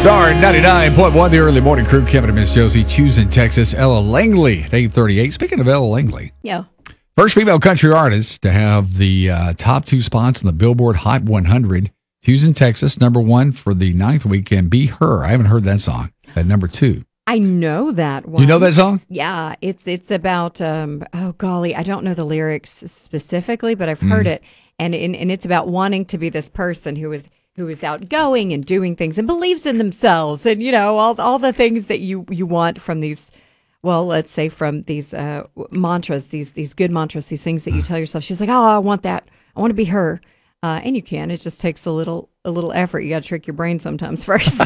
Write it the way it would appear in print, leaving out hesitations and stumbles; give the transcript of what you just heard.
Star 99.1, the early morning crew, Kevin and Miss Josie, choosing Texas, Ella Langley at 8:38. Speaking of Ella Langley, Yeah. first female country artist to have the top two spots on the Billboard Hot 100. Choosing Texas, number one for the ninth week, and Be Her. I haven't heard that song at number two. I know that one. You know that song? Yeah, it's about oh golly, I don't know the lyrics specifically, but I've heard it, and it's about wanting to be this person who is outgoing and doing things and believes in themselves, and all the things that you want from these. Well, let's say from these mantras, these good mantras, these things that you tell yourself. She's like, oh, I want that. I want to be her, and you can. It just takes a little effort. You got to trick your brain sometimes first.